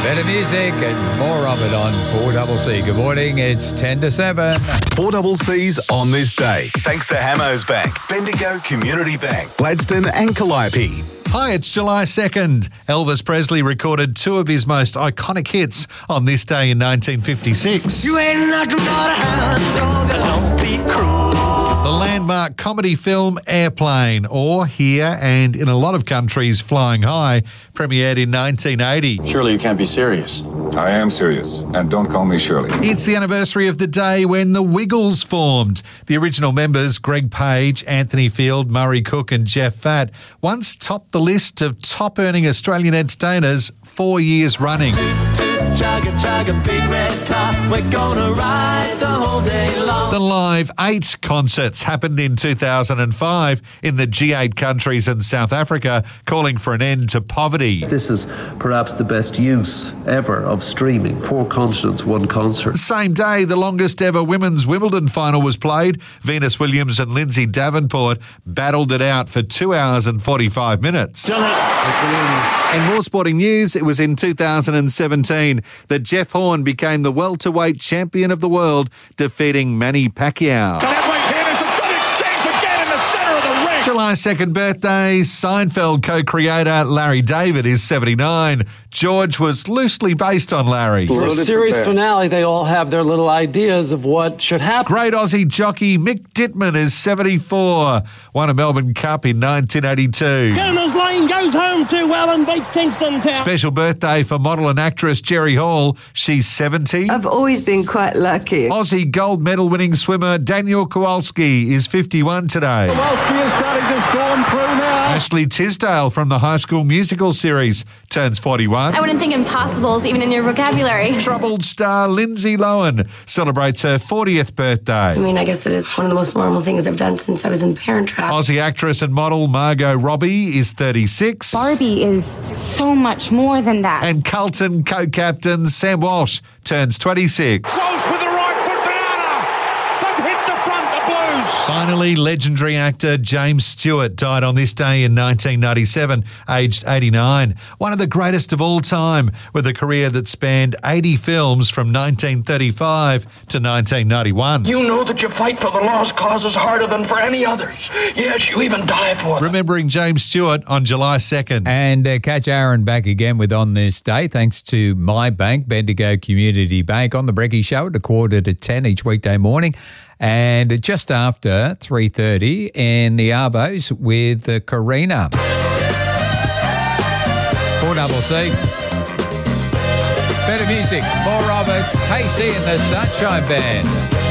Better music and more of it on 4CC. Good morning, it's 10 to 7. 4CC's on this day. Thanks to Hamos Bank, Bendigo Community Bank, Gladstone and Calliope. Hi, it's July 2nd. Elvis Presley recorded two of his most iconic hits on this day in 1956. You ain't nothing but a hound dog, don't be cruel. The landmark comedy film Airplane, or Here and in a lot of countries Flying High, premiered in 1980. Surely you can't be serious. I am serious, and don't call me Shirley. It's the anniversary of the day when the Wiggles formed. The original members, Greg Page, Anthony Field, Murray Cook and Jeff Fatt, once topped the list of top-earning Australian entertainers 4 years running. Chug a big red car, we're gonna ride the whole day long. The Live 8 concerts happened in 2005 in the G8 countries and South Africa, calling for an end to poverty. This is perhaps the best use ever of streaming. 4 continents, 1 concert. The same day, the longest ever women's Wimbledon final was played. Venus Williams and Lindsay Davenport battled it out for 2 hours and 45 minutes. Done it. In more sporting news, it was in 2017 that Jeff Horn became the welterweight champion of the world, defeating Manny Pacquiao. There's a good exchange again in the center of the ring. July 2nd birthday, Seinfeld co-creator Larry David is 79. George was loosely based on Larry. For a series finale, they all have their little ideas of what should happen. Great Aussie jockey Mick Dittman is 74. Won a Melbourne Cup in 1982. Gowners Lane goes home too well and beats Kingston Town. Special birthday for model and actress Jerry Hall. She's 70. I've always been quite lucky. Aussie gold medal winning swimmer Daniel Kowalski is 51 today. Kowalski is starting to storm through now. Ashley Tisdale from the High School Musical series turns 41. I wouldn't think impossibles even in your vocabulary. Troubled star Lindsay Lohan celebrates her 40th birthday. I mean, I guess it is one of the most normal things I've done since I was in the Parent Trap. Aussie actress and model Margot Robbie is 36. Barbie is so much more than that. And Carlton co-captain Sam Walsh turns 26. Walsh with the right foot banana. They've hit the front, the Blues. Finally, legendary actor James Stewart died on this day in 1997, aged 89. One of the greatest of all time, with a career that spanned 80 films from 1935 to 1991. You know that you fight for the lost causes harder than for any others. Yes, you even die for them. Remembering James Stewart on July 2nd. And catch Aaron back again with On This Day, thanks to My Bank, Bendigo Community Bank, on the Brecky Show at 9:45 each weekday morning. And just after 3:30 in the Arvos with Karina. 4CC. Better music, more of it. KC and the Sunshine Band.